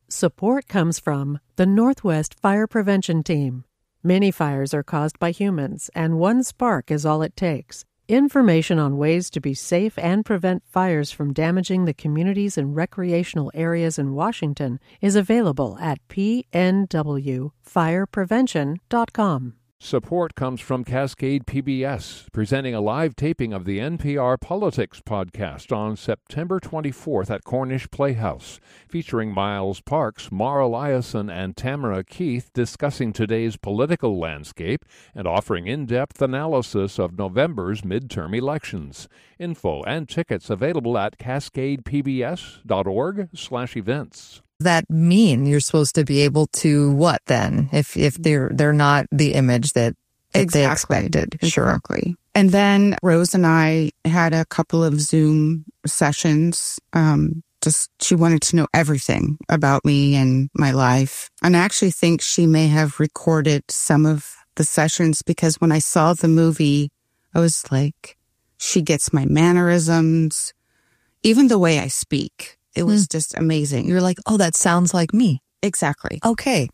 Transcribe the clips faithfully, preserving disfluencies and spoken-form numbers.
Support comes from the Northwest Fire Prevention Team. Many fires are caused by humans, and one spark is all it takes. Information on ways to be safe and prevent fires from damaging the communities and recreational areas in Washington is available at p n w fire prevention dot com. Support comes from Cascade P B S, presenting a live taping of the N P R Politics podcast on September twenty-fourth at Cornish Playhouse, featuring Miles Parks, Mara Liasson, and Tamara Keith discussing today's political landscape and offering in-depth analysis of November's midterm elections. Info and tickets available at cascade p b s dot org slash events. That mean you're supposed to be able to what then if if they're they're not the image that, that exactly. they expected? Sure. Exactly. And then Rose and I had a couple of Zoom sessions. Um, just she wanted to know everything about me and my life. And I actually think she may have recorded some of the sessions because when I saw the movie, I was like, she gets my mannerisms, even the way I speak. It was mm. just amazing. You're like, oh, that sounds like me. Exactly. Okay.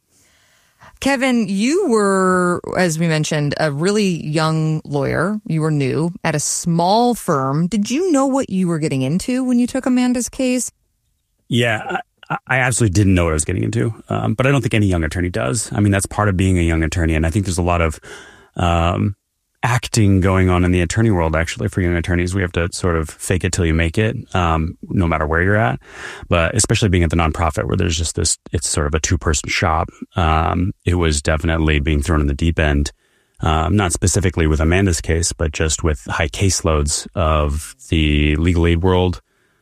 Kevin, you were, as we mentioned, a really young lawyer. You were new at a small firm. Did you know what you were getting into when you took Amanda's case? Yeah, I, I absolutely didn't know what I was getting into. Um, but I don't think any young attorney does. I mean, that's part of being a young attorney. And I think there's a lot of um, acting going on in the attorney world, actually, for young attorneys. We have to sort of fake it till you make it, um, no matter where you're at. But especially being at the nonprofit where there's just this, it's sort of a two-person shop. Um, it was definitely being thrown in the deep end, um, not specifically with Amanda's case, but just with high caseloads of the legal aid world,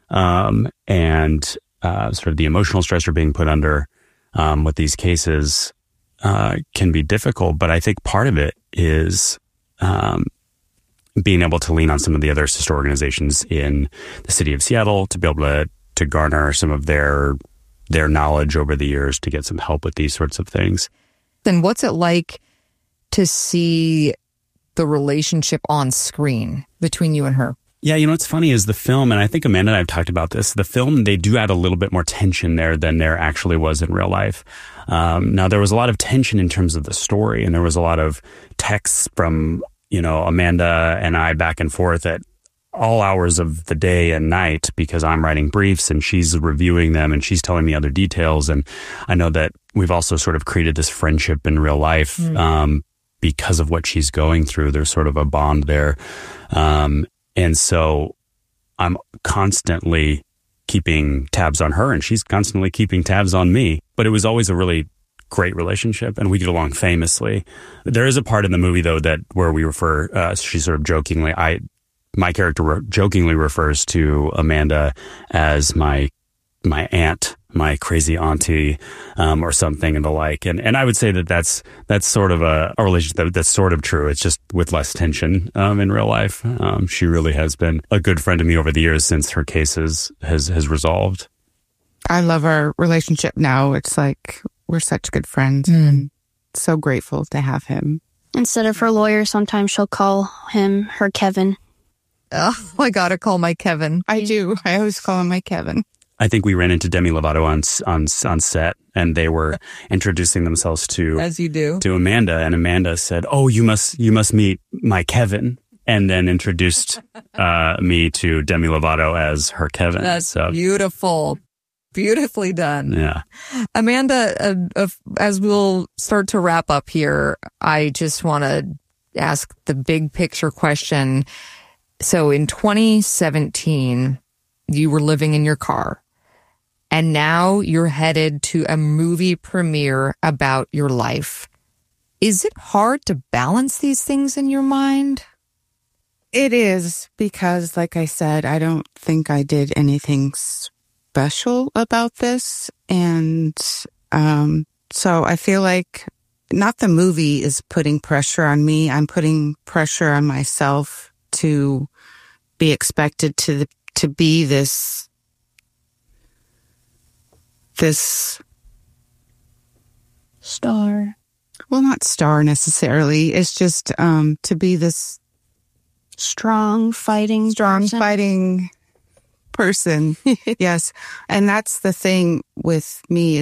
um, and uh, sort of the emotional stress you're being put under um, with these cases uh, can be difficult. But I think part of it is Um, being able to lean on some of the other sister organizations in the city of Seattle to be able to, to garner some of their their knowledge over the years to get some help with these sorts of things. Then what's it like to see the relationship on screen between you and her? Yeah, you know, what's funny is the film, and I think Amanda and I have talked about this, the film, they do add a little bit more tension there than there actually was in real life. Um, now, there was a lot of tension in terms of the story, and there was a lot of texts from, you know, Amanda and I back and forth at all hours of the day and night because I'm writing briefs and she's reviewing them and she's telling me other details. And I know that we've also sort of created this friendship in real life mm. um, because of what she's going through. There's sort of a bond there. Um, and so I'm constantly keeping tabs on her and she's constantly keeping tabs on me. But it was always a really great relationship and we get along famously. There is a part in the movie though that where we refer, uh, she sort of jokingly, I, my character re- jokingly refers to Amanda as my, my aunt, my crazy auntie, um, or something and the like. And, and I would say that that's, that's sort of a, a relationship that, that's sort of true. It's just with less tension, um, in real life. Um, she really has been a good friend to me over the years since her case has, has, has resolved. I love our relationship now. It's like, we're such good friends mm. and so grateful to have him. Instead of her lawyer, sometimes she'll call him her Kevin. Oh, I gotta call my Kevin. I do. I always call him my Kevin. I think we ran into Demi Lovato on on on set, and they were introducing themselves to as you do to Amanda, and Amanda said, "Oh, you must you must meet my Kevin," and then introduced uh, me to Demi Lovato as her Kevin. That's so beautiful. Beautifully done. Yeah. Amanda, uh, uh, as we'll start to wrap up here, I just want to ask the big picture question. So in twenty seventeen, you were living in your car, and now you're headed to a movie premiere about your life. Is it hard to balance these things in your mind? It is, because like I said, I don't think I did anything special about this. And um, so I feel like not the movie is putting pressure on me. I'm putting pressure on myself to be expected to to be this this star. Well, not star necessarily. It's just um, to be this strong fighting, strong person. fighting person. Yes, and that's the thing with me.